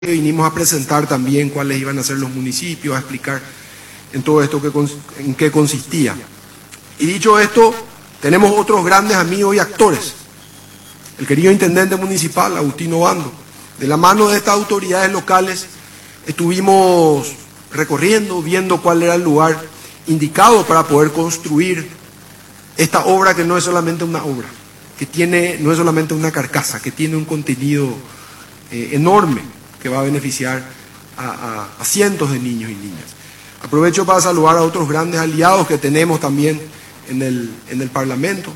vinimos a presentar también cuáles iban a ser los municipios, a explicar en todo esto en qué consistía. Y dicho esto, tenemos otros grandes amigos y actores. El querido intendente municipal, Agustín Obando. De la mano de estas autoridades locales estuvimos recorriendo, viendo cuál era el lugar indicado para poder construir esta obra, que no es solamente una obra, no es solamente una carcasa, que tiene un contenido enorme que va a beneficiar a cientos de niños y niñas. Aprovecho para saludar a otros grandes aliados que tenemos también en el Parlamento.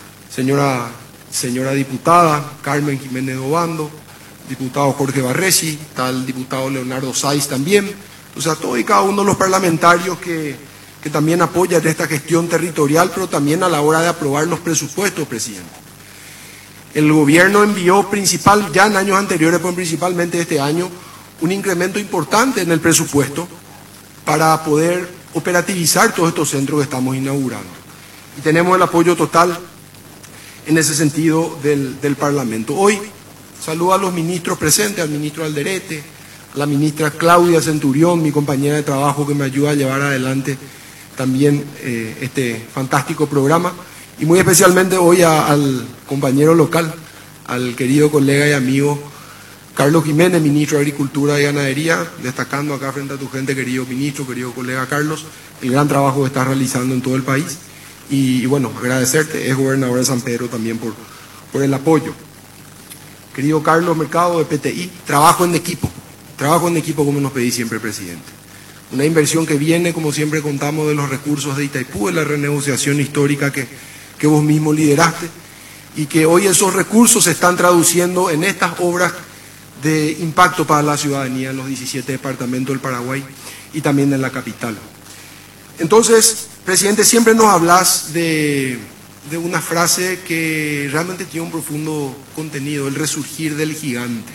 Señora diputada Carmen Jiménez Obando, diputado Jorge Barresi, está el diputado Leonardo Saiz también. O sea, todos y cada uno de los parlamentarios que también apoyan esta gestión territorial, pero también a la hora de aprobar los presupuestos, presidente. El gobierno envió ya en años anteriores, pero principalmente este año, un incremento importante en el presupuesto para poder operativizar todos estos centros que estamos inaugurando. Y tenemos el apoyo total en ese sentido del Parlamento. Hoy saludo a los ministros presentes, al ministro Alderete, a la ministra Claudia Centurión, mi compañera de trabajo que me ayuda a llevar adelante también este fantástico programa. Y muy especialmente hoy al compañero local, al querido colega y amigo Carlos Jiménez, ministro de Agricultura y Ganadería, destacando acá frente a tu gente, querido ministro, querido colega Carlos, el gran trabajo que estás realizando en todo el país. Y bueno, agradecerte, es gobernador de San Pedro también por el apoyo. Querido Carlos Mercado de PTI, trabajo en equipo como nos pedí siempre, presidente. Una inversión que viene, como siempre contamos, de los recursos de Itaipú, de la renegociación histórica que vos mismo lideraste, y que hoy esos recursos se están traduciendo en estas obras de impacto para la ciudadanía en los 17 departamentos del Paraguay y también en la capital. Entonces, presidente, siempre nos hablas de una frase que realmente tiene un profundo contenido, el resurgir del gigante.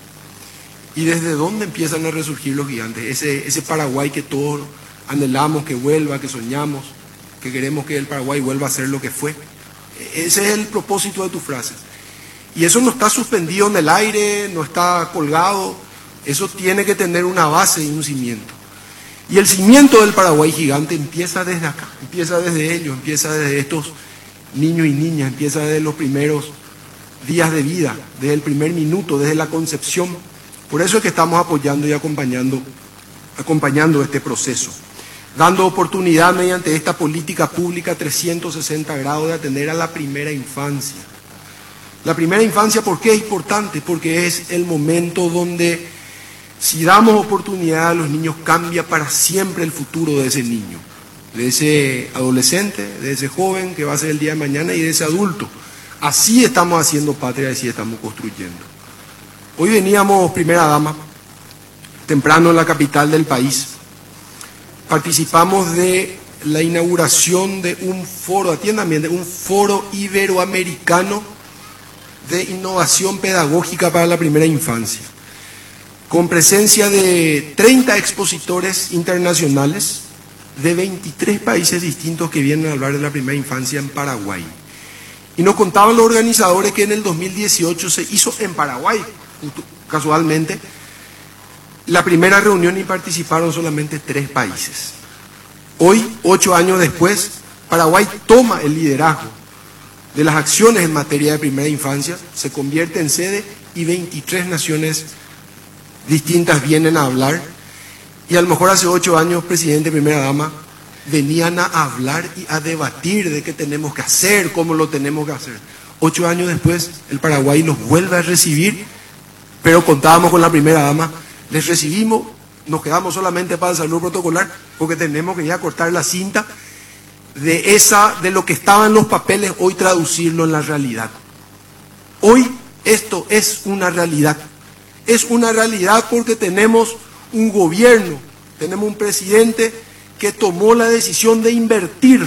¿Y desde dónde empiezan a resurgir los gigantes? Ese Paraguay que todos anhelamos que vuelva, que soñamos, que queremos que el Paraguay vuelva a ser lo que fue. Ese es el propósito de tu frase. Y eso no está suspendido en el aire, no está colgado, eso tiene que tener una base y un cimiento. Y el cimiento del Paraguay gigante empieza desde acá, empieza desde ellos, empieza desde estos niños y niñas, empieza desde los primeros días de vida, desde el primer minuto, desde la concepción. Por eso es que estamos apoyando y acompañando este proceso, dando oportunidad mediante esta política pública 360 grados de atender a la primera infancia. La primera infancia, ¿por qué es importante? Porque es el momento donde, si damos oportunidad a los niños, cambia para siempre el futuro de ese niño, de ese adolescente, de ese joven que va a ser el día de mañana y de ese adulto. Así estamos haciendo patria, así estamos construyendo. Hoy veníamos, primera dama, temprano en la capital del país. Participamos de la inauguración de un foro, atiendan bien, de un foro iberoamericano de innovación pedagógica para la primera infancia, con presencia de 30 expositores internacionales de 23 países distintos que vienen a hablar de la primera infancia en Paraguay. Y nos contaban los organizadores que en el 2018 se hizo en Paraguay, casualmente, la primera reunión y participaron solamente 3 países. Hoy, 8 años después, Paraguay toma el liderazgo de las acciones en materia de primera infancia, se convierte en sede y 23 naciones distintas vienen a hablar. Y a lo mejor hace 8 años, presidente, primera dama, venían a hablar y a debatir de qué tenemos que hacer, cómo lo tenemos que hacer. 8 años después, el Paraguay los vuelve a recibir, pero contábamos con la primera dama, les recibimos, nos quedamos solamente para el saludo protocolar, porque tenemos que ir a cortar la cinta de lo que estaba en los papeles, hoy traducirlo en la realidad. Hoy esto es una realidad. Es una realidad porque tenemos un gobierno, tenemos un presidente que tomó la decisión de invertir.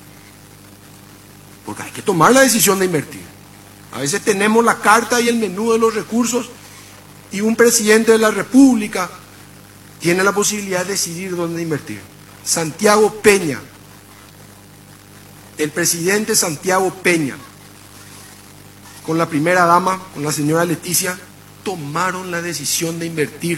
Porque hay que tomar la decisión de invertir. A veces tenemos la carta y el menú de los recursos y un presidente de la República tiene la posibilidad de decidir dónde invertir. Santiago Peña, el presidente Santiago Peña, con la primera dama, con la señora Leticia, tomaron la decisión de invertir